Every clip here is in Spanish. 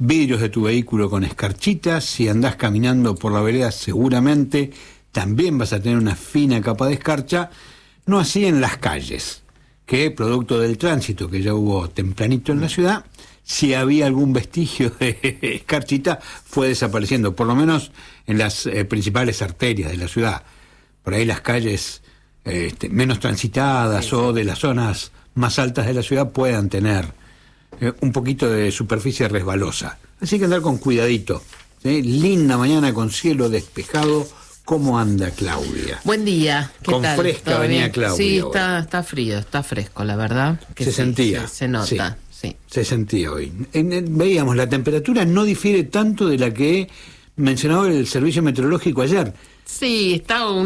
vidrios de tu vehículo con escarchitas, si andás caminando por la vereda seguramente también vas a tener una fina capa de escarcha, no así en las calles, que producto del tránsito que ya hubo tempranito en la ciudad, si había algún vestigio de escarchita fue desapareciendo, por lo menos en las principales arterias de la ciudad. Por ahí las calles menos transitadas o de las zonas más altas de la ciudad puedan tener un poquito de superficie resbalosa. Así que andar con cuidadito. ¿Sí? Linda mañana con cielo despejado. ¿Cómo anda Claudia? Buen día. ¿Qué con tal? Fresca venía bien? Claudia. Sí, está frío, está fresco, la verdad. Que se sentía. Se nota, sí. Se sentía hoy. Veíamos, la temperatura no difiere tanto de la que mencionaba el servicio meteorológico ayer. Sí, está un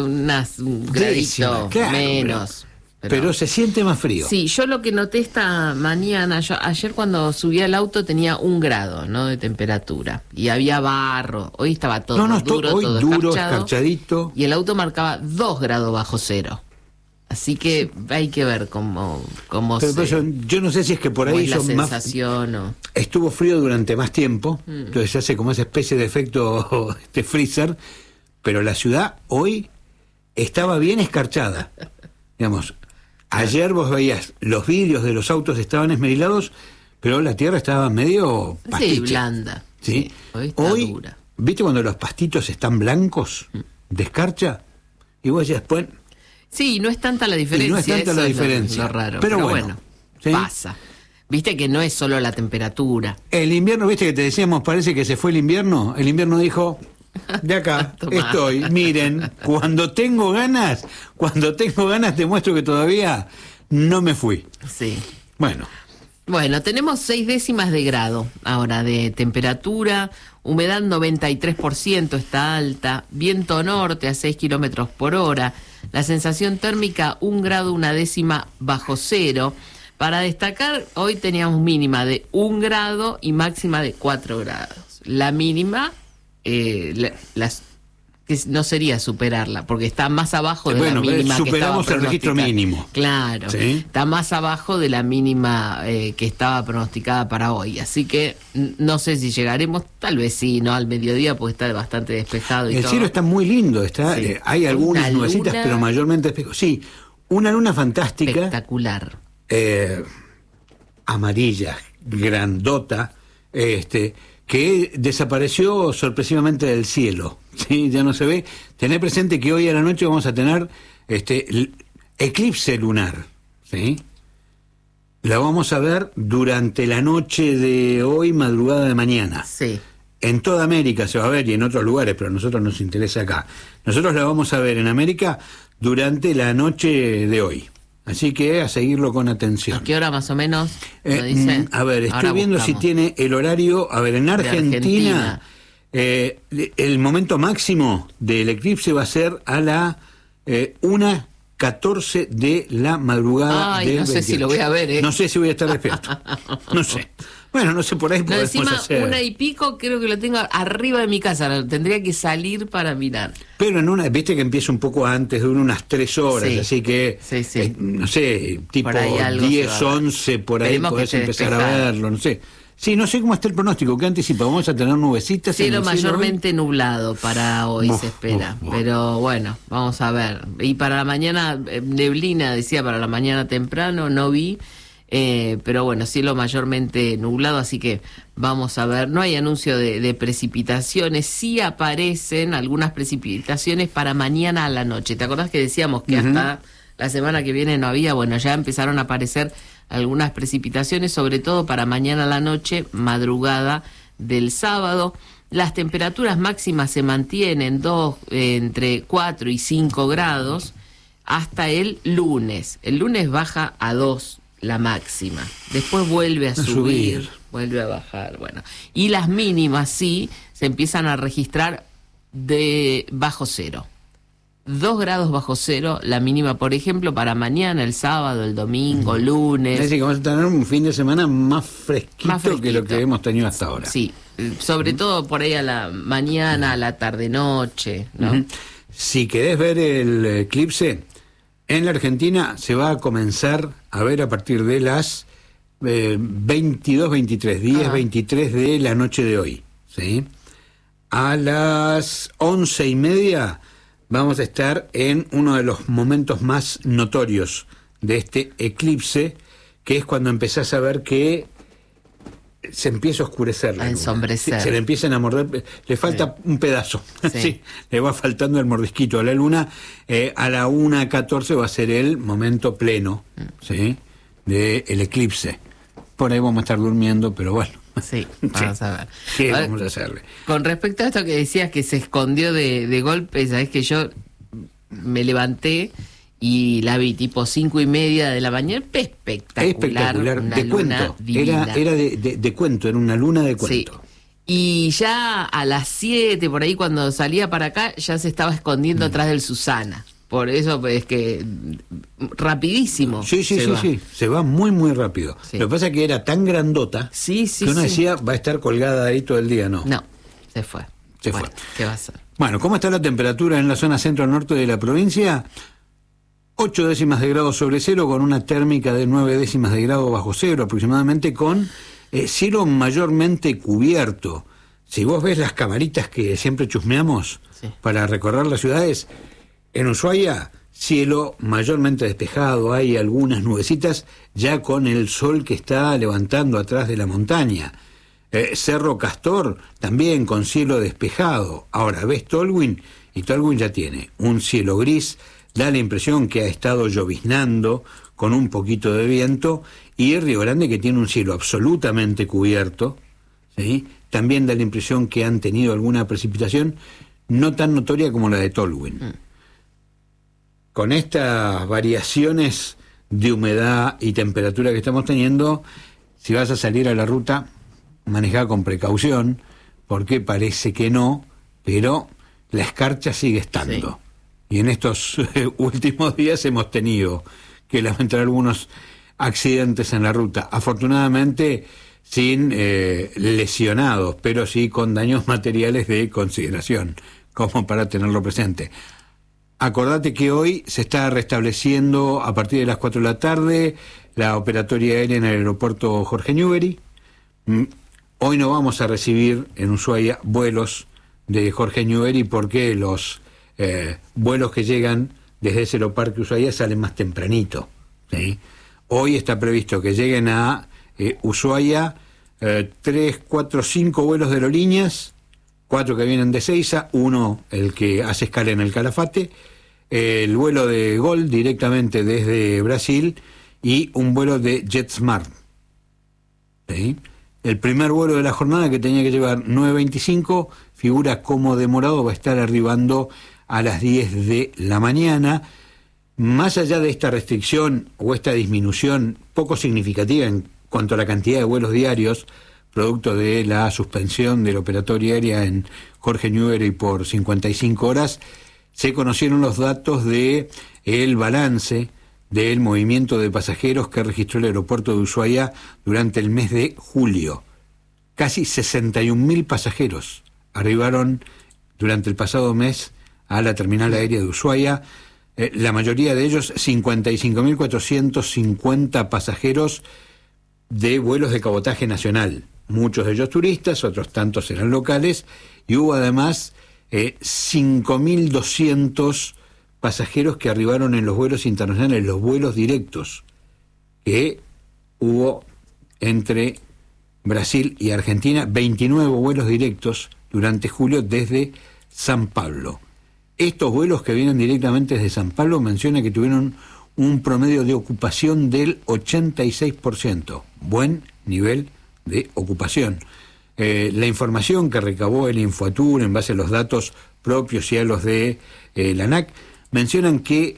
gradito claro, menos. Pero se siente más frío. Sí, yo lo que noté esta mañana, ayer cuando subí al auto tenía 1 grado, ¿no?, de temperatura. Y había barro. Hoy estaba todo duro, hoy todo duro, escarchadito. Y el auto marcaba 2 grados bajo cero. Así que hay que ver cómo pero yo no sé si es que por ahí la sensación estuvo frío durante más tiempo, entonces se hace como esa especie de efecto freezer, pero la ciudad hoy estaba bien escarchada. Digamos, ayer vos veías, los vidrios de los autos estaban esmerilados, pero la tierra estaba medio pastiche. Sí, blanda. ¿Sí? Hoy está dura. ¿Viste cuando los pastitos están blancos de escarcha? Y vos ya después... Sí, no es tanta la diferencia. Y no es tanta la diferencia. Lo raro. Pero bueno, ¿sí? Pasa. Viste que no es solo la temperatura. El invierno, viste que te decíamos, parece que se fue el invierno. El invierno dijo, de acá estoy, miren, cuando tengo ganas te muestro que todavía no me fui. Sí. Bueno, tenemos 6 décimas de grado ahora de temperatura, humedad 93%, está alta, viento norte a 6 kilómetros por hora, la sensación térmica 1 grado 1 décima bajo cero. Para destacar, hoy teníamos mínima de 1 grado y máxima de 4 grados. La mínima, que no sería superarla, porque está más abajo de la mínima que estaba pronosticada. Superamos el registro mínimo. Claro, ¿sí? Está más abajo de la mínima que estaba pronosticada para hoy. Así que no sé si llegaremos, tal vez sí, no al mediodía, porque está bastante despejado. El cielo está muy lindo, hay algunas nubecitas, pero mayormente despejado. Sí, una luna fantástica. Espectacular. Amarilla, grandota, que desapareció sorpresivamente del cielo, ¿sí? Ya no se ve. Tener presente que hoy a la noche vamos a tener eclipse lunar, ¿sí? La vamos a ver durante la noche de hoy, madrugada de mañana. Sí. En toda América se va a ver y en otros lugares, pero a nosotros nos interesa acá. Nosotros la vamos a ver en América durante la noche de hoy. Así que a seguirlo con atención. ¿A qué hora más o menos? Dice? A ver, estoy viendo si tiene el horario. A ver, en Argentina. El momento máximo del eclipse va a ser a la 1:14 de la madrugada. Ay, no sé 28. Si lo voy a ver, No sé si voy a estar despierto. No sé. Bueno, no sé, por ahí podemos encima, hacer. 1:00 creo que lo tengo arriba de mi casa. Tendría que salir para mirar. Pero viste que empieza un poco antes, dura unas 3 horas, sí. Así que, sí. No sé, tipo 10, 11, por ahí podés empezar a verlo, no sé. Sí, no sé cómo está el pronóstico, ¿qué anticipa? Vamos a tener nubecitas. Cielo mayormente nublado para hoy se espera, pero bueno, vamos a ver. Y para la mañana, neblina, decía, para la mañana temprano, no vi. Pero bueno, cielo mayormente nublado, así que vamos a ver. No hay anuncio de precipitaciones, sí aparecen algunas precipitaciones para mañana a la noche. ¿Te acordás que decíamos que hasta la semana que viene no había? Bueno, ya empezaron a aparecer algunas precipitaciones, sobre todo para mañana a la noche, madrugada del sábado. Las temperaturas máximas se mantienen entre 4 y 5 grados hasta el lunes. El lunes baja a 2 la máxima, después vuelve a subir, vuelve a bajar, y las mínimas sí se empiezan a registrar de bajo cero, 2 grados bajo cero, la mínima, por ejemplo, para mañana, el sábado, el domingo, lunes. Es decir, que vamos a tener un fin de semana más fresquito que lo que hemos tenido hasta ahora. Sí, sobre todo por ahí a la mañana, a la tarde-noche, ¿no? Si querés ver el eclipse, en la Argentina se va a comenzar a ver a partir de las 22, 23, 10, 23 de la noche de hoy, ¿sí? A las 11:30 vamos a estar en uno de los momentos más notorios de este eclipse, que es cuando empezás a ver que se empieza a oscurecer la luna. Ensombrecer. Se le empiezan a morder, le falta un pedazo, sí, le va faltando el mordisquito a la luna. A la 1:14 va a ser el momento pleno, ¿sí?, del eclipse. Por ahí vamos a estar durmiendo, pero bueno. Sí, vamos a ver. ¿Qué vamos a hacerle? Con respecto a esto que decías que se escondió de golpe, sabés que yo me levanté y la vi tipo 5:30 de la mañana, espectacular, una de luna cuento, divina. era de cuento, era una luna de cuento. Sí. Y ya a las 7, por ahí, cuando salía para acá, ya se estaba escondiendo atrás del Susana. Por eso es que rapidísimo. Sí, se va muy, muy rápido. Sí. Lo que pasa es que era tan grandota que uno decía, va a estar colgada ahí todo el día, ¿no? No, se fue. Se fue. ¿Qué va a hacer? Bueno, ¿cómo está la temperatura en la zona centro-norte de la provincia? 8 décimas de grado sobre cero, con una térmica de 9 décimas de grado bajo cero aproximadamente, con cielo mayormente cubierto. Si vos ves las camaritas que siempre chusmeamos para recorrer las ciudades, en Ushuaia, cielo mayormente despejado, hay algunas nubecitas ya con el sol que está levantando atrás de la montaña. Cerro Castor también con cielo despejado. Ahora ves Tolwyn y Tolwyn ya tiene un cielo gris, da la impresión que ha estado lloviznando con un poquito de viento, y Río Grande, que tiene un cielo absolutamente cubierto, ¿sí?, también da la impresión que han tenido alguna precipitación no tan notoria como la de Tolwyn. Con estas variaciones de humedad y temperatura que estamos teniendo, si vas a salir a la ruta, manejá con precaución, porque parece que no, pero la escarcha sigue estando. Sí. Y en estos últimos días hemos tenido que lamentar algunos accidentes en la ruta. Afortunadamente sin lesionados, pero sí con daños materiales de consideración, como para tenerlo presente. Acordate que hoy se está restableciendo a partir de las 4 de la tarde la operatoria aérea en el aeropuerto Jorge Newbery. Hoy no vamos a recibir en Ushuaia vuelos de Jorge Newbery porque los vuelos que llegan desde ese aeroparque Ushuaia salen más tempranito, ¿sí? Hoy está previsto que lleguen a Ushuaia 3, 4, 5 vuelos de aerolíneas, 4 que vienen de Seiza, 1 el que hace escala en el Calafate, el vuelo de Gol directamente desde Brasil y un vuelo de JetSmart. ¿Sí? El primer vuelo de la jornada, que tenía que llevar 9:25, figura como demorado, va a estar arribando a las 10 de la mañana. Más allá de esta restricción o esta disminución poco significativa en cuanto a la cantidad de vuelos diarios, producto de la suspensión de la operatoria aérea en Jorge Newbery por 55 horas, se conocieron los datos de el balance del movimiento de pasajeros que registró el aeropuerto de Ushuaia durante el mes de julio. Casi 61.000 pasajeros arribaron durante el pasado mes a la terminal aérea de Ushuaia, la mayoría de ellos 55.450 pasajeros de vuelos de cabotaje nacional, muchos de ellos turistas, otros tantos eran locales, y hubo además 5.200 pasajeros que arribaron en los vuelos internacionales, los vuelos directos que hubo entre Brasil y Argentina, 29 vuelos directos durante julio desde San Pablo. Estos vuelos que vienen directamente desde San Pablo mencionan que tuvieron un promedio de ocupación del 86%, buen nivel de ocupación. La información que recabó el Infoatur en base a los datos propios y a los de la ANAC mencionan que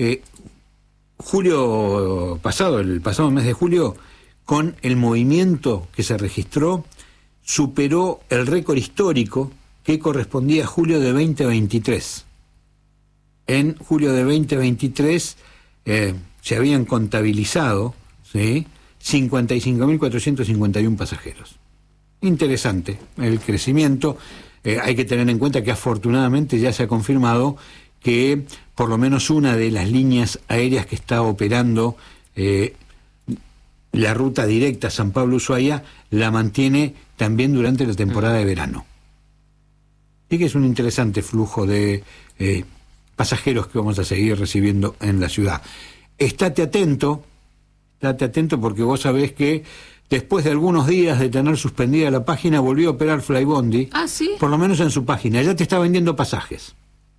julio pasado, el pasado mes de julio, con el movimiento que se registró, superó el récord histórico que correspondía a julio de 2023. En julio de 2023 se habían contabilizado, ¿sí?, 55.451 pasajeros. Interesante el crecimiento. Hay que tener en cuenta que afortunadamente ya se ha confirmado que por lo menos una de las líneas aéreas que está operando la ruta directa San Pablo-Ushuaia la mantiene también durante la temporada de verano. Y que es un interesante flujo de pasajeros que vamos a seguir recibiendo en la ciudad. Estate atento porque vos sabés que después de algunos días de tener suspendida la página, volvió a operar Flybondi. Ah, ¿sí? Por lo menos en su página. Ya te está vendiendo pasajes.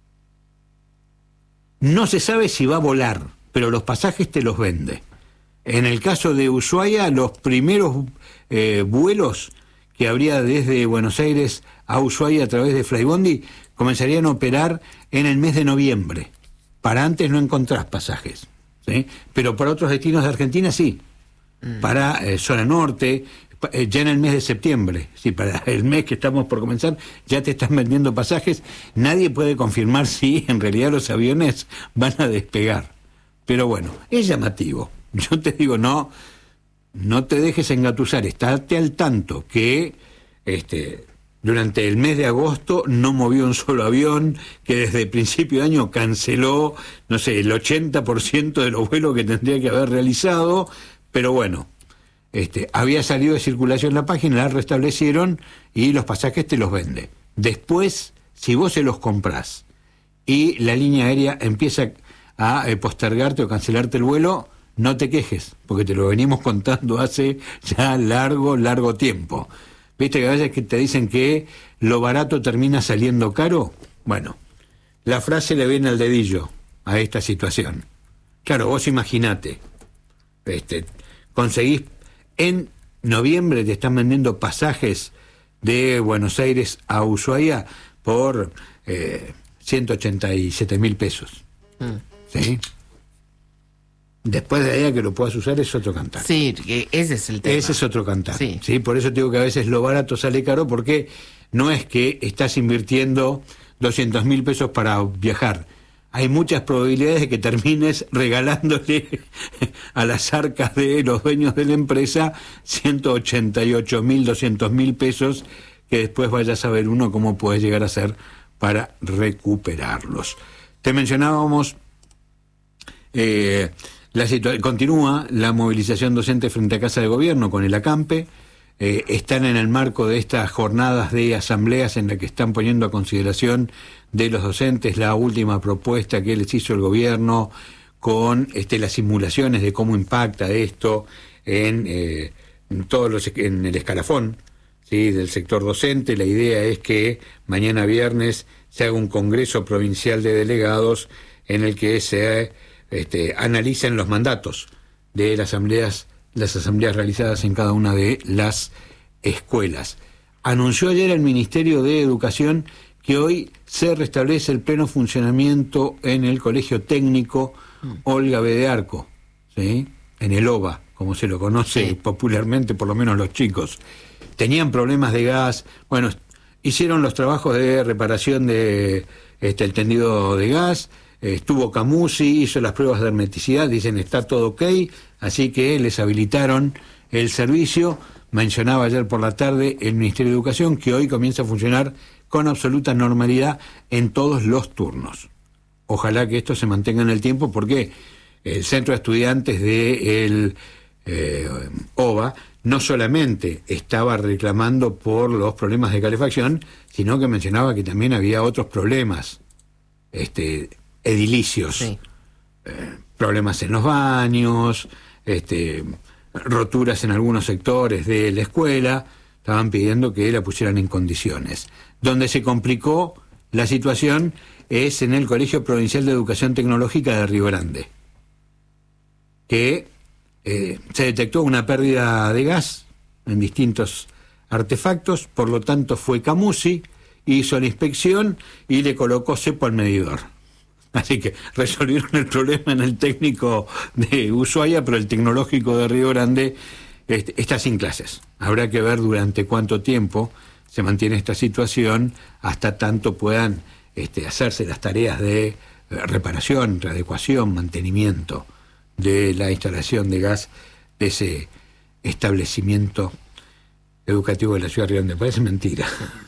No se sabe si va a volar, pero los pasajes te los vende. En el caso de Ushuaia, los primeros vuelos que habría desde Buenos Aires a Ushuaia a través de Flybondi comenzarían a operar en el mes de noviembre. Para antes no encontrás pasajes, ¿sí? Pero para otros destinos de Argentina sí. Para zona norte, ya en el mes de septiembre, sí, para el mes que estamos por comenzar, ya te están vendiendo pasajes. Nadie puede confirmar si en realidad los aviones van a despegar. Pero bueno, es llamativo. Yo te digo, no te dejes engatusar, estate al tanto que durante el mes de agosto no movió un solo avión, que desde el principio de año canceló, no sé, el 80% de los vuelos que tendría que haber realizado, pero bueno, había salido de circulación la página, la restablecieron y los pasajes te los vende. Después, si vos se los comprás y la línea aérea empieza a postergarte o cancelarte el vuelo, no te quejes, porque te lo venimos contando hace ya largo tiempo. ¿Viste que a veces que te dicen que lo barato termina saliendo caro? Bueno, la frase le viene al dedillo a esta situación. Claro, vos imaginate, conseguís en noviembre, te están vendiendo pasajes de Buenos Aires a Ushuaia por 187.000 pesos. ¿Sí? Después de ahí a que lo puedas usar es otro cantar. Sí, que ese es el tema. Ese es otro cantar. Sí. ¿Sí? Por eso te digo que a veces lo barato sale caro, porque no es que estás invirtiendo 200.000 pesos para viajar. Hay muchas probabilidades de que termines regalándole a las arcas de los dueños de la empresa 188.000, 200.000 pesos, que después vaya a saber uno cómo puede llegar a hacer para recuperarlos. Te mencionábamos... continúa la movilización docente frente a Casa de Gobierno con el acampe. Están en el marco de estas jornadas de asambleas en las que están poniendo a consideración de los docentes la última propuesta que les hizo el gobierno con las simulaciones de cómo impacta esto en el escalafón, ¿sí?, del sector docente. La idea es que mañana viernes se haga un congreso provincial de delegados en el que se analicen los mandatos de las asambleas realizadas en cada una de las escuelas. Anunció ayer el Ministerio de Educación que hoy se restablece el pleno funcionamiento en el Colegio Técnico Olga B. de Arco, ¿sí?, en el OBA, como se lo conoce popularmente, por lo menos los chicos. Tenían problemas de gas, bueno, hicieron los trabajos de reparación de el tendido de gas. Estuvo Camusi, hizo las pruebas de hermeticidad, dicen está todo ok, así que les habilitaron el servicio. Mencionaba ayer por la tarde el Ministerio de Educación que hoy comienza a funcionar con absoluta normalidad en todos los turnos. Ojalá que esto se mantenga en el tiempo, porque el centro de estudiantes del OBA no solamente estaba reclamando por los problemas de calefacción, sino que mencionaba que también había otros problemas edilicios, sí. Problemas en los baños, roturas en algunos sectores de la escuela. Estaban pidiendo que la pusieran en condiciones. Donde se complicó la situación es en el Colegio Provincial de Educación Tecnológica de Río Grande, que se detectó una pérdida de gas en distintos artefactos, por lo tanto fue Camusi, hizo la inspección y le colocó cepo al medidor. Así que resolvieron el problema en el técnico de Ushuaia, pero el tecnológico de Río Grande está sin clases. Habrá que ver durante cuánto tiempo se mantiene esta situación, hasta tanto puedan hacerse las tareas de reparación, readecuación, mantenimiento de la instalación de gas de ese establecimiento educativo de la ciudad de Río Grande. Parece mentira.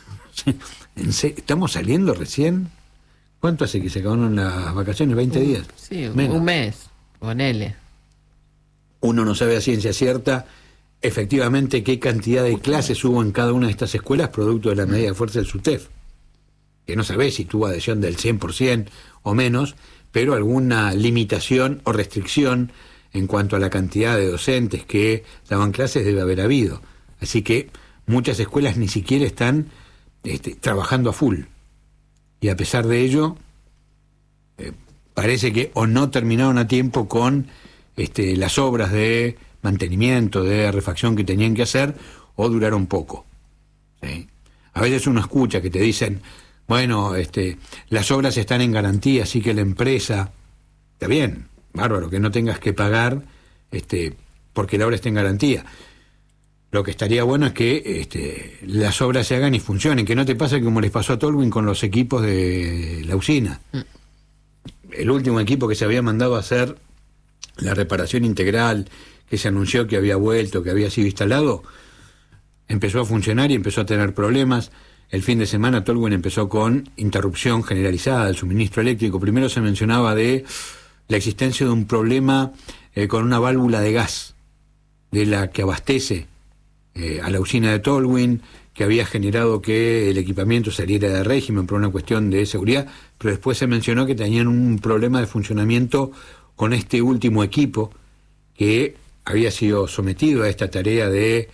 ¿Estamos saliendo recién? ¿Cuánto hace que se acabaron las vacaciones? ¿20 días? Sí, menos. Un mes, ponele. uno no sabe a ciencia cierta efectivamente qué cantidad de clases hubo en cada una de estas escuelas producto de la medida de fuerza del SUTEF, que no sabés si tuvo adhesión del 100% o menos, pero alguna limitación o restricción en cuanto a la cantidad de docentes que daban clases debe haber habido. Así que muchas escuelas ni siquiera están trabajando a full. Y a pesar de ello, parece que o no terminaron a tiempo con las obras de mantenimiento, de refacción que tenían que hacer, o duraron poco. ¿Sí? A veces uno escucha que te dicen, bueno, las obras están en garantía, así que la empresa, está bien, bárbaro, que no tengas que pagar porque la obra está en garantía. Lo que estaría bueno es que las obras se hagan y funcionen, que no te pase como les pasó a Tolwyn con los equipos de la usina. El último equipo que se había mandado a hacer la reparación integral, que se anunció que había vuelto, que había sido instalado, empezó a funcionar y empezó a tener problemas. El fin de semana Tolwyn empezó con interrupción generalizada del suministro eléctrico. Primero se mencionaba de la existencia de un problema con una válvula de gas de la que abastece a la usina de Tolwyn, que había generado que el equipamiento saliera de régimen por una cuestión de seguridad, pero después se mencionó que tenían un problema de funcionamiento con este último equipo que había sido sometido a esta tarea de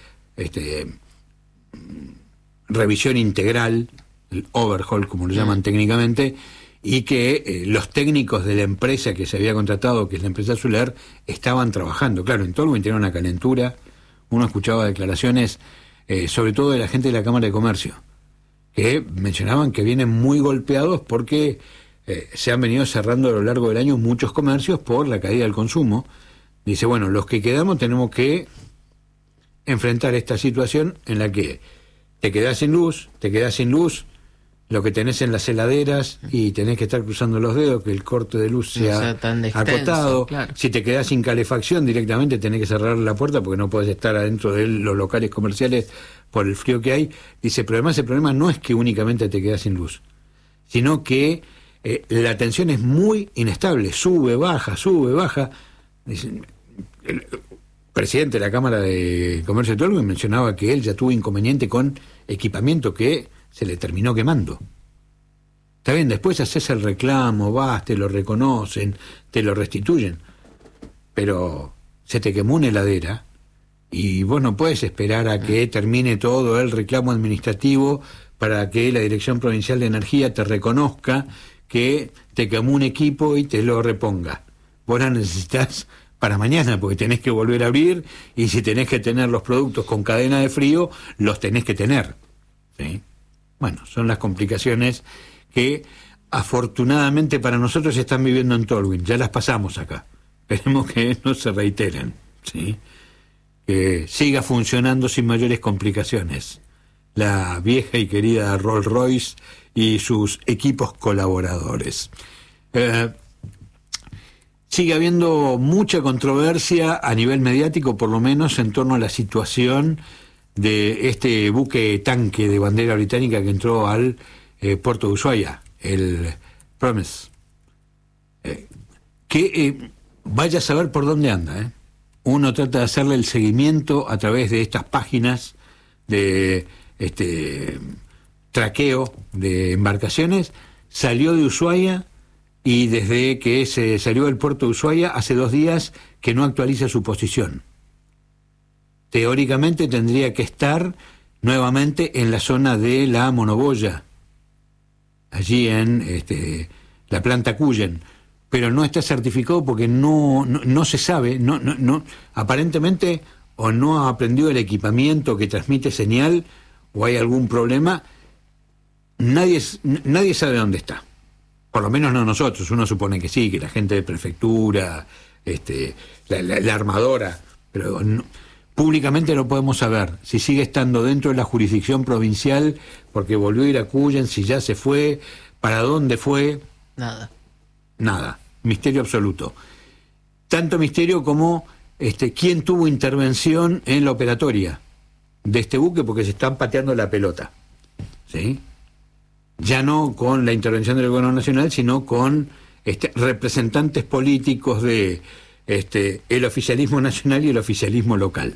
revisión integral, el overhaul como lo llaman técnicamente, y que los técnicos de la empresa que se había contratado, que es la empresa Solar, estaban trabajando. Claro, en Tolwyn tenía una calentura. Uno escuchaba declaraciones, sobre todo de la gente de la Cámara de Comercio, que mencionaban que vienen muy golpeados porque se han venido cerrando a lo largo del año muchos comercios por la caída del consumo. Dice, bueno, los que quedamos tenemos que enfrentar esta situación en la que te quedás sin luz, lo que tenés en las heladeras y tenés que estar cruzando los dedos, que el corte de luz sea tan extenso, acotado. claro. Si te quedás sin calefacción, directamente tenés que cerrar la puerta porque no podés estar adentro de los locales comerciales por el frío que hay. Dice, pero además el problema no es que únicamente te quedás sin luz, sino que la tensión es muy inestable, sube, baja. Dice, el presidente de la Cámara de Comercio de Tolwyn mencionaba que él ya tuvo inconveniente con equipamiento que se le terminó quemando. Está bien, después haces el reclamo, vas, te lo reconocen, te lo restituyen, pero se te quemó una heladera y vos no puedes esperar a que termine todo el reclamo administrativo para que la Dirección Provincial de Energía te reconozca que te quemó un equipo y te lo reponga. Vos la necesitas para mañana, porque tenés que volver a abrir, y si tenés que tener los productos con cadena de frío, los tenés que tener. ¿Sí? Bueno, son las complicaciones que afortunadamente para nosotros se están viviendo en Tolwyn. Ya las pasamos acá. Esperemos que no se reiteren. ¿Sí? Que siga funcionando sin mayores complicaciones la vieja y querida Rolls Royce y sus equipos colaboradores. Sigue habiendo mucha controversia a nivel mediático, por lo menos en torno a la situación de este buque tanque de bandera británica que entró al puerto de Ushuaia, el Promise. Vaya a saber por dónde anda. Uno trata de hacerle el seguimiento a través de estas páginas de traqueo de embarcaciones. Salió de Ushuaia y desde que se salió del puerto de Ushuaia hace 2 días que no actualiza su posición. Teóricamente tendría que estar nuevamente en la zona de la Monoboya, allí en la planta Cuyen, pero no está certificado porque no se sabe, no aparentemente o no ha aprendido el equipamiento que transmite señal o hay algún problema. Nadie sabe dónde está. Por lo menos no nosotros. Uno supone que sí, que la gente de prefectura, la armadora, pero públicamente no podemos saber si sigue estando dentro de la jurisdicción provincial porque volvió a ir a Cuyen, si ya se fue, para dónde fue. Nada. Misterio absoluto. Tanto misterio como quién tuvo intervención en la operatoria de este buque, porque se están pateando la pelota. ¿Sí? Ya no con la intervención del gobierno nacional, sino con representantes políticos de el oficialismo nacional y el oficialismo local.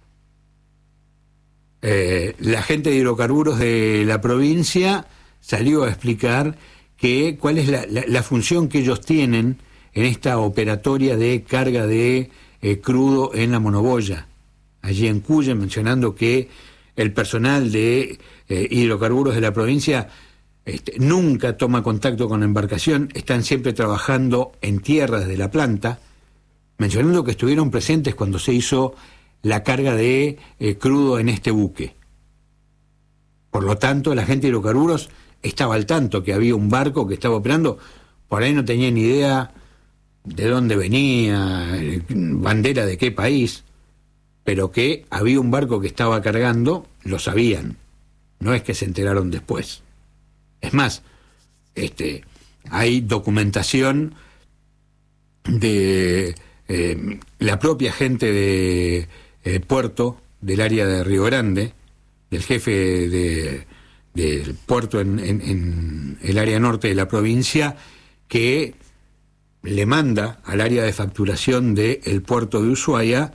La gente de hidrocarburos de la provincia salió a explicar cuál es la función que ellos tienen en esta operatoria de carga de crudo en la monoboya, allí en Cuyen, mencionando que el personal de hidrocarburos de la provincia nunca toma contacto con la embarcación, están siempre trabajando en tierra desde la planta, mencionando que estuvieron presentes cuando se hizo la carga de crudo en este buque. Por lo tanto, la gente de hidrocarburos estaba al tanto que había un barco que estaba operando, por ahí no tenía ni idea de dónde venía, bandera de qué país, pero que había un barco que estaba cargando, lo sabían, no es que se enteraron después. Es más, hay documentación de la propia gente de puerto, del área de Río Grande, del jefe del puerto en el área norte de la provincia, que le manda al área de facturación del puerto de Ushuaia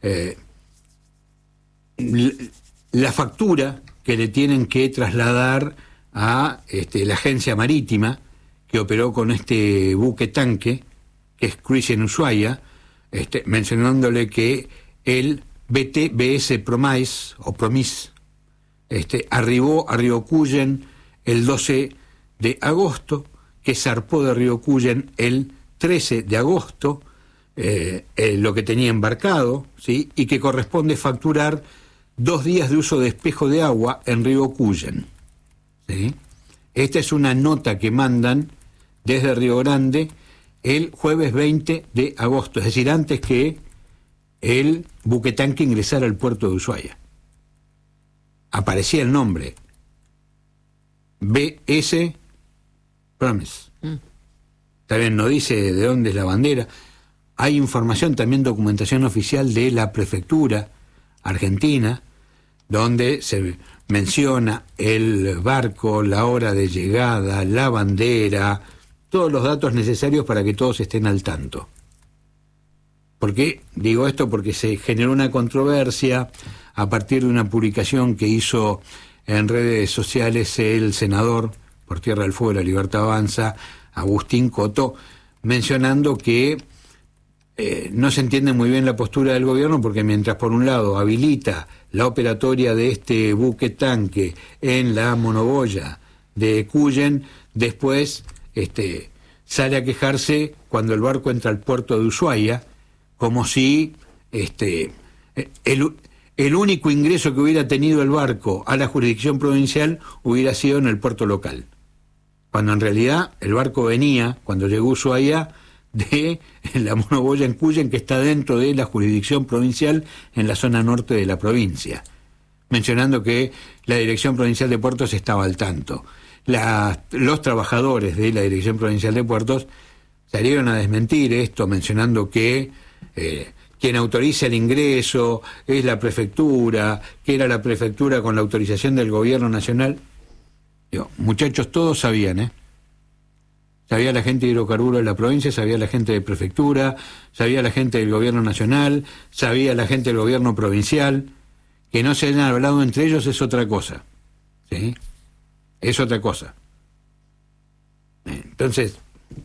la factura que le tienen que trasladar a la agencia marítima que operó con este buque tanque, que es Christian Ushuaia, mencionándole que el BS Promise arribó a Río Cuyen el 12 de agosto, que zarpó de Río Cuyen el 13 de agosto, lo que tenía embarcado, ¿sí? Y que corresponde facturar 2 días de uso de espejo de agua en Río Cuyen, ¿sí? Esta es una nota que mandan desde Río Grande el jueves 20 de agosto, es decir, antes que el buquetanque ingresara al puerto de Ushuaia. Aparecía el nombre BS Promise. También no dice de dónde es la bandera. Hay información, también documentación oficial de la prefectura argentina, donde se menciona el barco, la hora de llegada, la bandera, todos los datos necesarios para que todos estén al tanto. ¿Por qué digo esto? Porque se generó una controversia a partir de una publicación que hizo en redes sociales el senador por Tierra del Fuego de la Libertad Avanza, Agustín Coto, mencionando que no se entiende muy bien la postura del gobierno, porque mientras por un lado habilita la operatoria de este buque tanque en la monoboya de Cuyen, después sale a quejarse cuando el barco entra al puerto de Ushuaia, como si el único ingreso que hubiera tenido el barco a la jurisdicción provincial hubiera sido en el puerto local, cuando en realidad el barco venía, cuando llegó a Ushuaia, de la monoboya en Cuyen, que está dentro de la jurisdicción provincial en la zona norte de la provincia, mencionando que la Dirección Provincial de Puertos estaba al tanto. Los trabajadores de la Dirección Provincial de Puertos salieron a desmentir esto, mencionando que quien autoriza el ingreso es la prefectura, que era la prefectura con la autorización del gobierno nacional. Digo, muchachos, todos sabían, sabía la gente de hidrocarburos de la provincia, sabía la gente de prefectura, sabía la gente del gobierno nacional, sabía la gente del gobierno provincial. Que no se hayan hablado entre ellos es otra cosa, ¿sí? Es otra cosa. Entonces,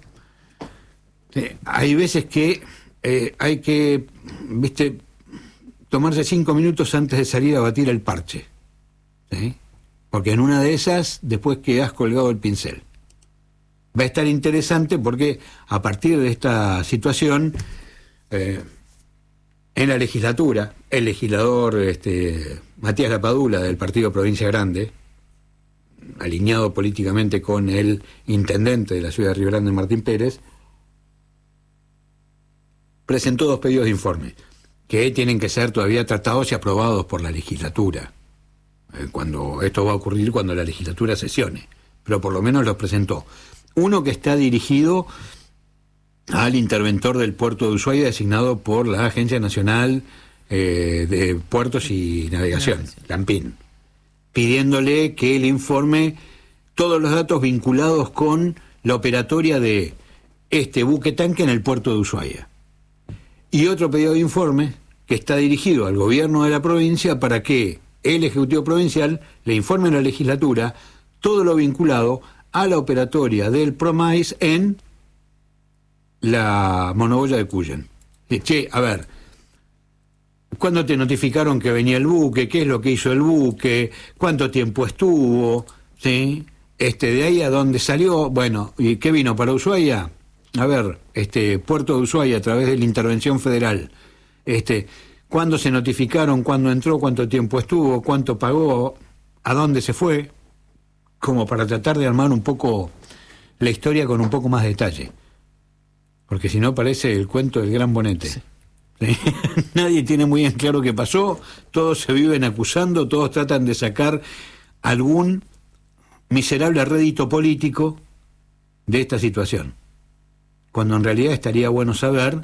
hay veces que hay que, tomarse 5 minutos antes de salir a batir el parche, ¿sí? Porque en una de esas, después quedás colgado el pincel. Va a estar interesante porque a partir de esta situación, en la legislatura, el legislador Matías Lapadula del Partido Provincia Grande, alineado políticamente con el intendente de la ciudad de Río Grande, Martín Pérez, presentó 2 pedidos de informe que tienen que ser todavía tratados y aprobados por la legislatura. Cuando esto va a ocurrir cuando la legislatura sesione, pero por lo menos los presentó. Uno que está dirigido al interventor del puerto de Ushuaia, designado por la Agencia Nacional de Puertos y Navegación, LAMPIN, pidiéndole que le informe todos los datos vinculados con la operatoria de este buque tanque en el puerto de Ushuaia. Y otro pedido de informe que está dirigido al gobierno de la provincia para que el Ejecutivo Provincial le informe a la legislatura todo lo vinculado a la operatoria del PROMAIS en la monoboya de Cuyen. Che, a ver, ¿cuándo te notificaron que venía el buque? ¿Qué es lo que hizo el buque? ¿Cuánto tiempo estuvo? ¿Sí? De ahí a dónde salió. Bueno, ¿y qué vino para Ushuaia? A ver, Puerto de Ushuaia a través de la intervención federal. ¿Cuándo se notificaron? ¿Cuándo entró? ¿Cuánto tiempo estuvo? ¿Cuánto pagó? ¿A dónde se fue? Como para tratar de armar un poco la historia con un poco más de detalle. Porque si no parece el cuento del gran bonete. Sí. ¿Sí? Nadie tiene muy bien claro qué pasó, todos se viven acusando, todos tratan de sacar algún miserable rédito político de esta situación. Cuando en realidad estaría bueno saber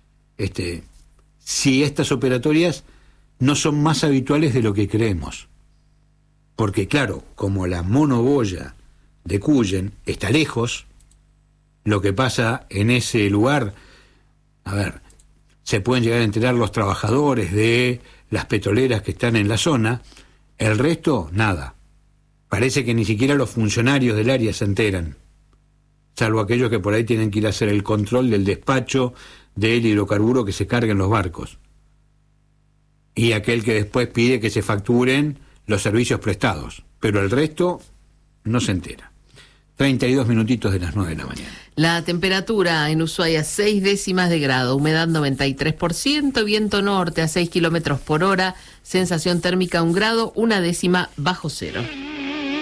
si estas operatorias no son más habituales de lo que creemos. Porque claro, como la monoboya de Cuyen está lejos, lo que pasa en ese lugar, a ver, se pueden llegar a enterar los trabajadores de las petroleras que están en la zona, el resto, nada. Parece que ni siquiera los funcionarios del área se enteran, salvo aquellos que por ahí tienen que ir a hacer el control del despacho del hidrocarburo que se carga en los barcos. Y aquel que después pide que se facturen los servicios prestados. Pero el resto no se entera. 32 minutitos de las 9 de la mañana. La temperatura en Ushuaia 6 décimas de grado, humedad 93%, viento norte a 6 kilómetros por hora, sensación térmica 1 grado, 1 décima bajo cero.